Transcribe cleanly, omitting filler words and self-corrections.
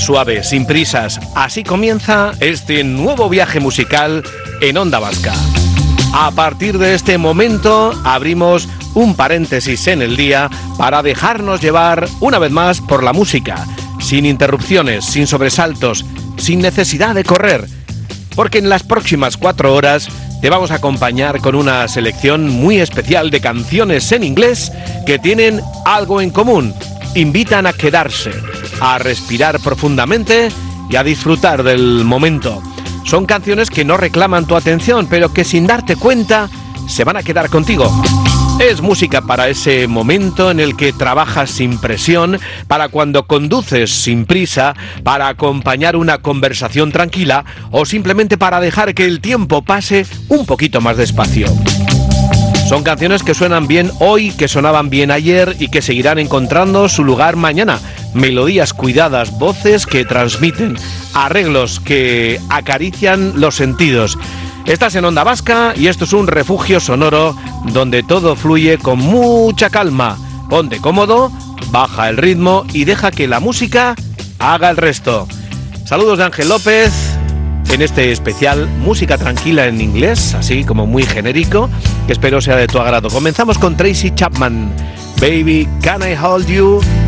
suave, sin prisas. Así comienza este nuevo viaje musical en Onda Vasca. A partir de este momento abrimos un paréntesis en el día para dejarnos llevar una vez más por la música, sin interrupciones, sin sobresaltos, sin necesidad de correr, porque en las próximas 4 horas te vamos a acompañar con una selección muy especial de canciones en inglés que tienen algo en común. Invitan a quedarse, a respirar profundamente y a disfrutar del momento. Son canciones que no reclaman tu atención, pero que sin darte cuenta se van a quedar contigo. Es música para ese momento en el que trabajas sin presión, para cuando conduces sin prisa, para acompañar una conversación tranquila o simplemente para dejar que el tiempo pase un poquito más despacio. Son canciones que suenan bien hoy, que sonaban bien ayer y que seguirán encontrando su lugar mañana. Melodías cuidadas, voces que transmiten, arreglos que acarician los sentidos. Estás en Onda Vasca y esto es un refugio sonoro donde todo fluye con mucha calma. Ponte cómodo, baja el ritmo y deja que la música haga el resto. Saludos de Ángel López en este especial Música Tranquila en inglés, así como muy genérico, que espero sea de tu agrado. Comenzamos con Tracy Chapman. Baby, can I hold you?